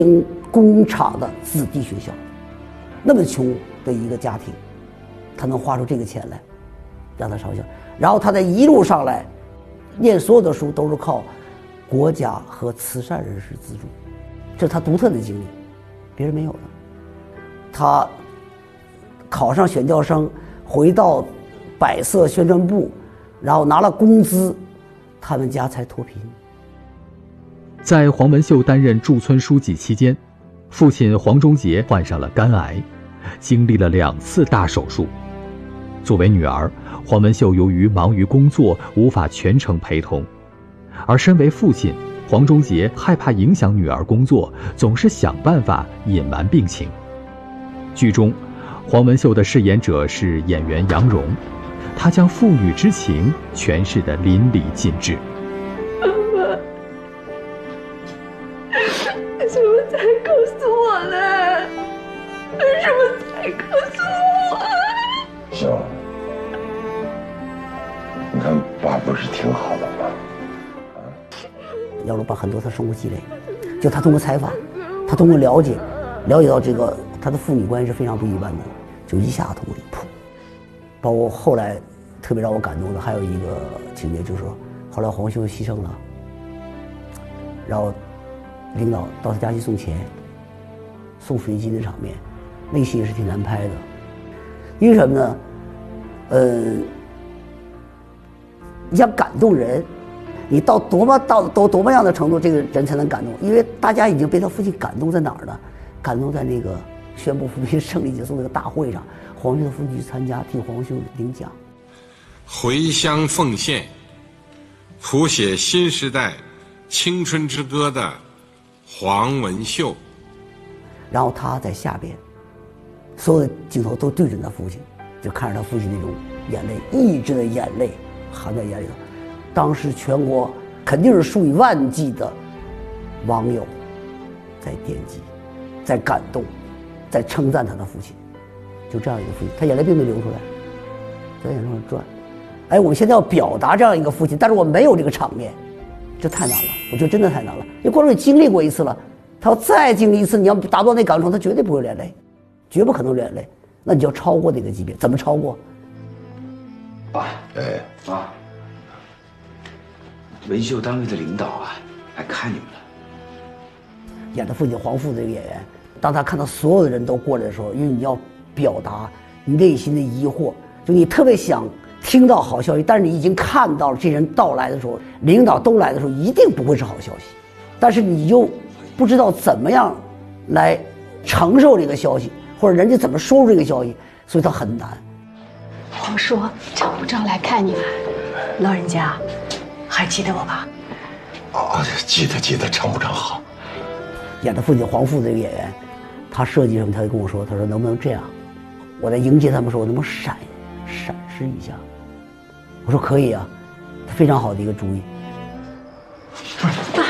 工厂的子弟学校，那么穷的一个家庭，他能花出这个钱来让他上学，然后他在一路上来念所有的书都是靠国家和慈善人士资助，这是他独特的经历，别人没有的。他考上选调生，回到百色宣传部，然后拿了工资，他们家才脱贫。 在黄文秀担任驻村书记期间，父亲黄忠杰患上了肝癌，经历了2次大手术。作为女儿，黄文秀由于忙于工作，无法全程陪同，而身为父亲，黄忠杰害怕影响女儿工作，总是想办法隐瞒病情。剧中，黄文秀的饰演者是演员杨蓉，她将父女之情诠释得淋漓尽致。 妈妈，为什么才告诉我呢？为什么才告诉我？ 秀，你看爸不是挺好的吗？ 杨蓉把很多他生活积累，就他通过采访，他通过了解到这个他的父女关系是非常不一般的，就一下通过一扑。包括后来特别让我感动的还有一个情节，就是说后来黄秀牺牲了，然后领导到他家去送钱，送抚恤金的场面，那戏也是挺难拍的。因为什么呢？你想感动人，你到多么样的程度，这个人才能感动？因为大家已经被他父亲感动在哪儿呢？感动在那个宣布扶贫胜利结束那个大会上，黄秀的父亲去参加，替黄秀领奖。 回乡奉献，谱写新时代青春之歌的黄文秀。 然后他在下边，所有的镜头都对准他父亲，就看着他父亲那种眼泪，抑制的眼泪含在眼里头。当时全国肯定是数以万计的网友在点击，在感动，在称赞他的父亲。就这样一个父亲，他眼泪并没流出来，在眼上转。哎，我们现在要表达这样一个父亲，但是我没有这个场面，这太难了，我觉得真的太难了。因为观众也经历过一次了，他要再经历一次，你要达不到那感动，他绝对不会流眼泪，绝不可能流眼泪。那你就要超过那个级别，怎么超过？ 爸，妈，文秀单位的领导啊，来看你们了。 演的父亲黄父这个演员，当他看到所有的人都过来的时候，因为你要表达你内心的疑惑，就你特别想听到好消息，但是你已经看到了这人到来的时候，领导都来的时候，一定不会是好消息，但是你又不知道怎么样来承受这个消息，或者人家怎么说出这个消息，所以他很难。 我说常部长来看你们，老人家还记得我吧？ 记得，常部长好。 演的父亲黄父这个演员，他设计什么，他就跟我说，他说能不能这样？我在迎接他们时候，我能不能闪失一下？我说可以啊，非常好的一个主意。 爸，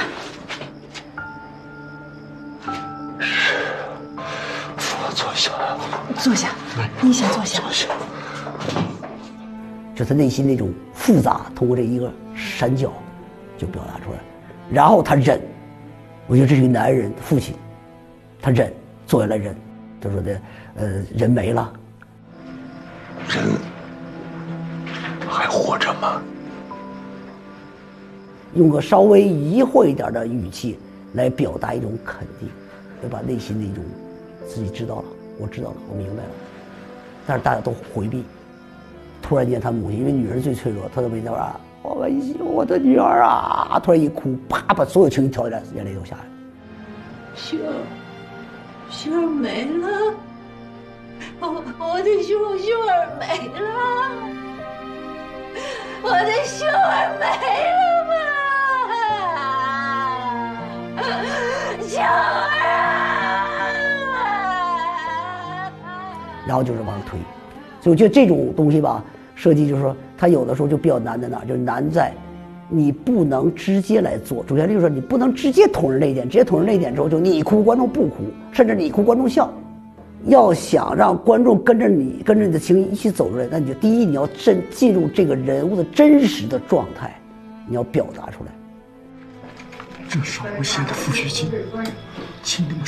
坐下。 坐下，你先坐下。 就他内心那种复杂，通过这一个闪角就表达出来，然后他忍。我觉得这是一个男人父亲，他忍，坐下来忍。他说的，人没了， 人还活着吗？ 用个稍微疑惑一点的语气来表达一种肯定，要把内心的一种自己知道了，我知道了，我明白了。但是大家都回避。突然间，他母亲因为女人最脆弱，她都没那玩意儿。我的女儿啊！突然一哭，啪，把所有情绪挑起来，眼泪都下来了。 秀儿没了，我的秀儿没了，我的秀儿没了吗？秀儿啊！ 然后就是往上推，所以我觉得这种东西吧。设计就是说，它有的时候就比较难在哪儿，就是难在你不能直接来做。主旋律就是说，你不能直接捅人泪点，直接捅人泪点之后，就你哭观众不哭，甚至你哭观众笑。要想让观众跟着你的情绪一起走出来，那你就第一你要进入这个人物的真实的状态，你要表达出来。 这少不些的抚恤金，请你们